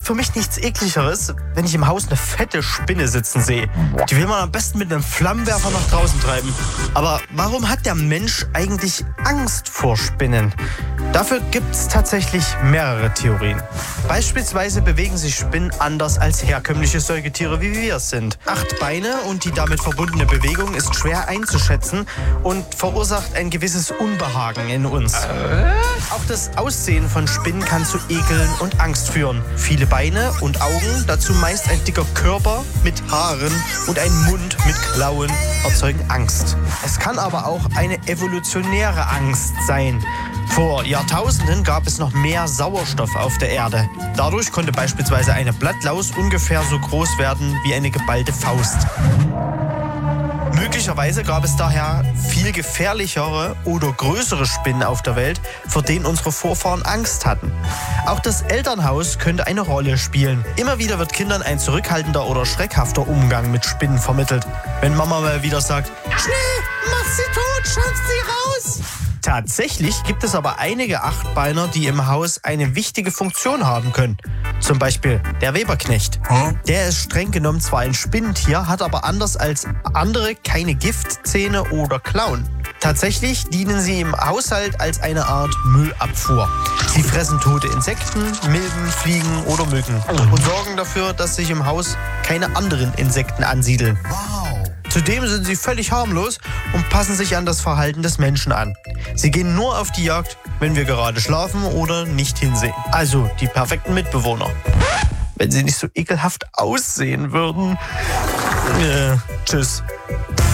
für mich nichts Ekligeres, wenn ich im Haus eine fette Spinne sitzen sehe. Die will man am besten mit einem Flammenwerfer nach draußen treiben. Aber warum hat der Mensch eigentlich Angst vor Spinnen? Dafür gibt es tatsächlich mehrere Theorien. Beispielsweise bewegen sich Spinnen anders als herkömmliche Säugetiere, wie wir es sind. 8 Beine und die damit verbundene Bewegung ist schwer einzuschätzen und verursacht ein gewisses Unbehagen in uns. Auch das Aussehen von Spinnen kann zu Ekeln und Angst führen. Viele Beine und Augen, dazu meist ein dicker Körper mit Haaren und ein Mund mit Klauen, erzeugen Angst. Es kann aber auch eine evolutionäre Angst sein. Vor Jahrtausenden gab es noch mehr Sauerstoff auf der Erde. Dadurch konnte beispielsweise eine Blattlaus ungefähr so groß werden wie eine geballte Faust. Möglicherweise gab es daher viel gefährlichere oder größere Spinnen auf der Welt, vor denen unsere Vorfahren Angst hatten. Auch das Elternhaus könnte eine Rolle spielen. Immer wieder wird Kindern ein zurückhaltender oder schreckhafter Umgang mit Spinnen vermittelt. Wenn Mama mal wieder sagt, schnell, mach sie tot, schaff sie raus! Tatsächlich gibt es aber einige Achtbeiner, die im Haus eine wichtige Funktion haben können. Zum Beispiel der Weberknecht. Der ist streng genommen zwar ein Spinnentier, hat aber anders als andere keine Giftzähne oder Klauen. Tatsächlich dienen sie im Haushalt als eine Art Müllabfuhr. Sie fressen tote Insekten, Milben, Fliegen oder Mücken und sorgen dafür, dass sich im Haus keine anderen Insekten ansiedeln. Zudem sind sie völlig harmlos und passen sich an das Verhalten des Menschen an. Sie gehen nur auf die Jagd, wenn wir gerade schlafen oder nicht hinsehen. Also die perfekten Mitbewohner. Wenn sie nicht so ekelhaft aussehen würden. Tschüss.